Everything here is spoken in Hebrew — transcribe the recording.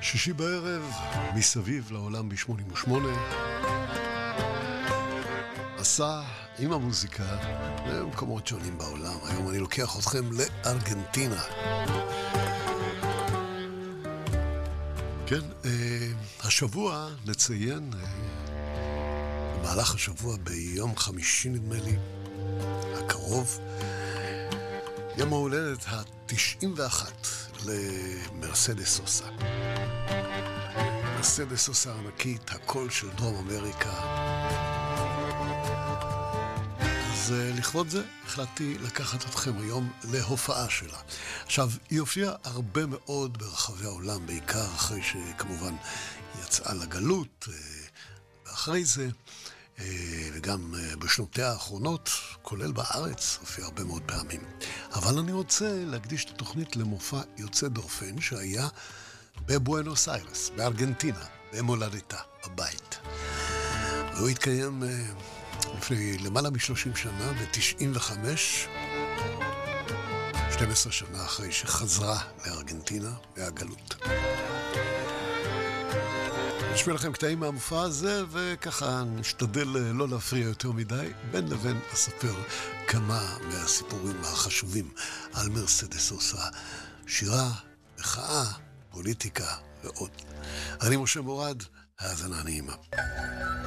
שישי בערב, מסביב לעולם ב-88. מסע עם המוזיקה למקומות שונים בעולם. היום אני לוקח אתכם לארגנטינה. כן, השבוע נציין, במהלך השבוע ביום חמישי נדמה לי, הקרוב, יום ההולדת ה-91 למרסדס סוסה. מרסדס סוסה ענקית, הקול של דרום אמריקה. אז לכבוד זה החלטתי לקחת אתכם היום להופעה שלה. עכשיו, היא הופיעה הרבה מאוד ברחבי העולם, בעיקר אחרי שכמובן יצאה לגלות, ואחרי זה, וגם בשנותיה האחרונות, כולל בארץ, הופיעה הרבה מאוד פעמים. אבל אני רוצה להקדיש את התוכנית למופע יוצא דופן שהיה בבואנוס איירס, בארגנטינה, במולדתה, בבית. והוא התקיים לפני למעלה מ-30 שנה, ב-95, 12 שנה אחרי שחזרה לארגנטינה והגלות. נשמע לכם קטעים מהמופע הזה, וככה נשתדל לא להפריע יותר מדי. בין לבין אספר כמה מהסיפורים החשובים על מרסדס סוסה, שירה, מחאה, פוליטיקה ועוד. אני משה מורד, האזנה נעימה.